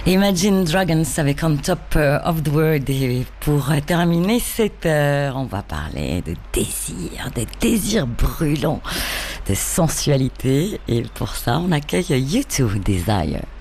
Imagine Dragons avec On Top of the World. Et pour terminer cette heure, on va parler de désir brûlant, de sensualité. Et pour ça, on accueille U2 Desire.